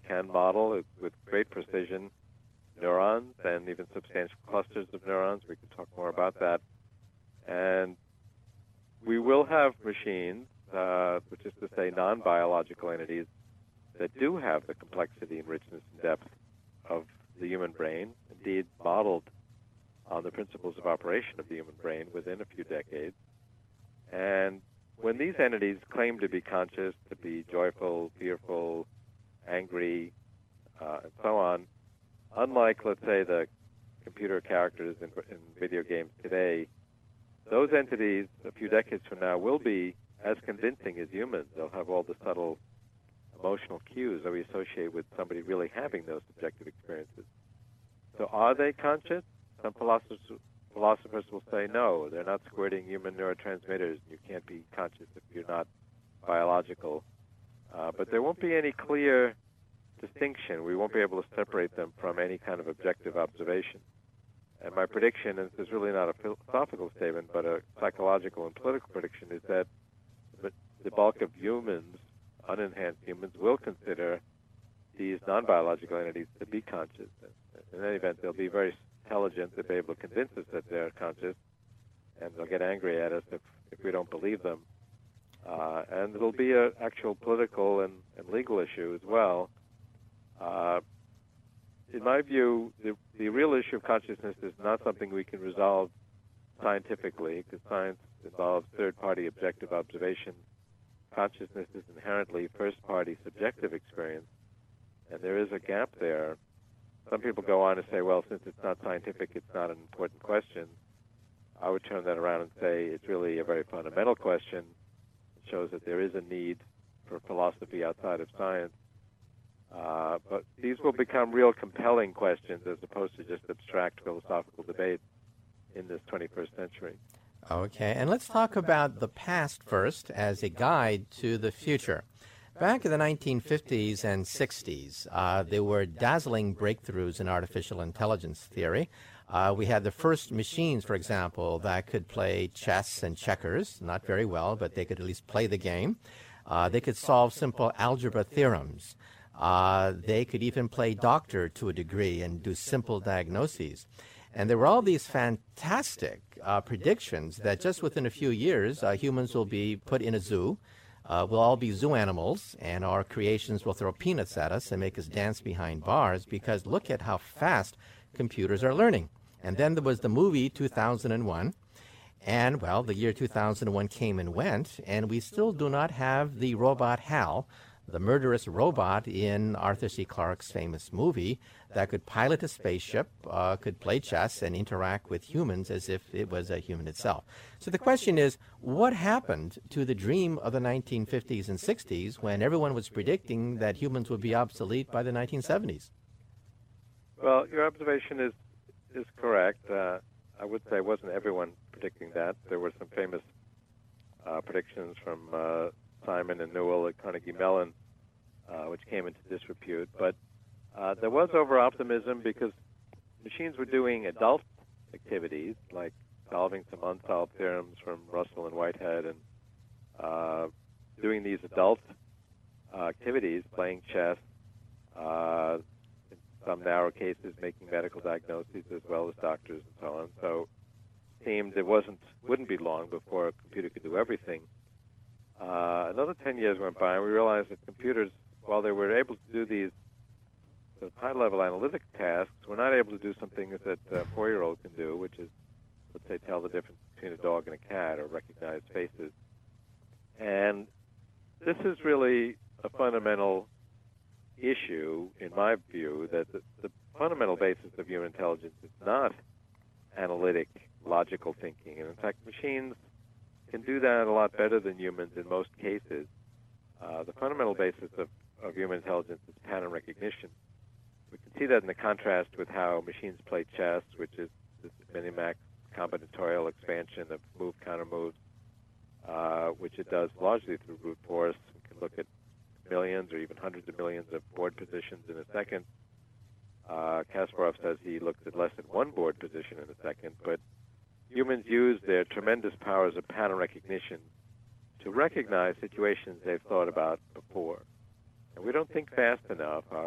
can model with great precision neurons and even substantial clusters of neurons. We can talk more about that. And we will have machines, which is to say non-biological entities, that do have the complexity and richness and depth of the human brain, indeed modeled on the principles of operation of the human brain within a few decades. And when these entities claim to be conscious, to be joyful, fearful, angry, and so on, unlike, let's say, the computer characters in video games today, those entities a few decades from now will be as convincing as humans. They'll have all the subtle emotional cues that we associate with somebody really having those subjective experiences. So are they conscious? Some philosophers will say no, they're not squirting human neurotransmitters. You can't be conscious if you're not biological. But there won't be any clear distinction. We won't be able to separate them from any kind of objective observation. And my prediction, and this is really not a philosophical statement, but a psychological and political prediction, is that the bulk of humans, unenhanced humans, will consider these non-biological entities to be conscious. In any event, they'll be very intelligent. They'll be able to convince us that they're conscious, and they'll get angry at us if we don't believe them. And it'll be an actual political and legal issue as well. In my view, the real issue of consciousness is not something we can resolve scientifically, because science involves third-party objective observation. Consciousness is inherently first-party subjective experience, and there is a gap there. Some people go on to say, well, since it's not scientific, it's not an important question. I would turn that around and say it's really a very fundamental question. It shows that there is a need for philosophy outside of science. But these will become real compelling questions as opposed to just abstract philosophical debates in this 21st century. Okay, and let's talk about the past first as a guide to the future. Back in the 1950s and 60s, there were dazzling breakthroughs in artificial intelligence theory. We had the first machines, for example, that could play chess and checkers, not very well, but they could at least play the game. They could solve simple algebra theorems. They could even play doctor to a degree and do simple diagnoses. And there were all these fantastic predictions that just within a few years, humans will be put in a zoo. We'll all be zoo animals, and our creations will throw peanuts at us and make us dance behind bars because look at how fast computers are learning. And then there was the movie 2001. And, well, the year 2001 came and went, and we still do not have the robot HAL, the murderous robot in Arthur C. Clarke's famous movie that could pilot a spaceship, could play chess, and interact with humans as if it was a human itself. So the question is, what happened to the dream of the 1950s and 60s when everyone was predicting that humans would be obsolete by the 1970s? Well, your observation is correct. I would say it wasn't everyone predicting that. There were some famous predictions from Simon and Newell at Carnegie Mellon, which came into disrepute. But there was over-optimism because machines were doing adult activities, like solving some unsolved theorems from Russell and Whitehead, and doing these adult activities, playing chess, in some narrow cases making medical diagnoses as well as doctors and so on. So it seemed it wouldn't be long before a computer could do everything. Another 10 years went by, and we realized that computers, while they were able to do these sort of high-level analytic tasks, were not able to do some things that a 4-year-old can do, which is, let's say, tell the difference between a dog and a cat or recognize faces. And this is really a fundamental issue, in my view, that the fundamental basis of human intelligence is not analytic, logical thinking. And in fact, machines can do that a lot better than humans in most cases. The fundamental basis of human intelligence is pattern recognition. We can see that in the contrast with how machines play chess, which is this minimax combinatorial expansion of move, counter moves, which it does largely through brute force. We can look at millions or even hundreds of millions of board positions in a second. Kasparov says he looks at less than one board position in a second, but humans use their tremendous powers of pattern recognition to recognize situations they've thought about before. And we don't think fast enough.